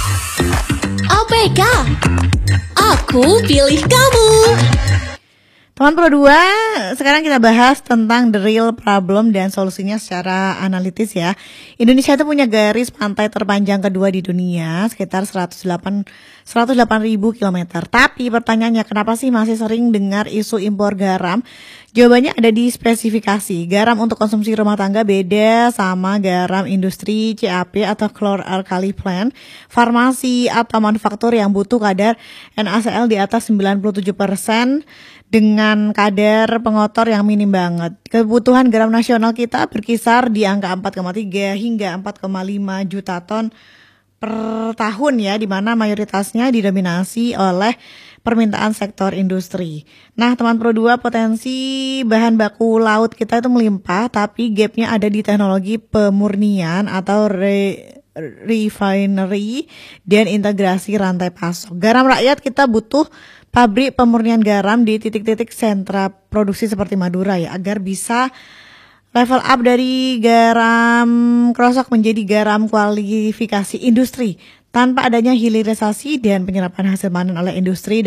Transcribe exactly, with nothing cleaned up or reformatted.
A P K, aku pilih kamu. Teman Pro dua, sekarang kita bahas tentang the real problem dan solusinya secara analitis ya. Indonesia itu punya garis pantai terpanjang kedua di dunia, sekitar seratus delapan ribu kilometer. Tapi pertanyaannya, kenapa sih masih sering dengar isu impor garam? Jawabannya ada di spesifikasi. Garam untuk konsumsi rumah tangga beda sama garam industri, C A P atau chlor-alkali plant, farmasi atau manufaktur yang butuh kadar N A C L di atas sembilan puluh tujuh persen dengan kadar pengotor yang minim banget. Kebutuhan garam nasional kita berkisar di angka empat koma tiga hingga empat koma lima juta ton per tahun ya, di mana mayoritasnya didominasi oleh permintaan sektor industri. Nah, teman Pro dua, potensi bahan baku laut kita itu melimpah, tapi gapnya ada di teknologi pemurnian atau re, refinery dan integrasi rantai pasok. Garam rakyat kita butuh pabrik pemurnian garam di titik-titik sentra produksi seperti Madura ya, agar bisa level up dari garam krosok menjadi garam kualifikasi industri tanpa adanya hilirisasi dan penyerapan hasil panen oleh industri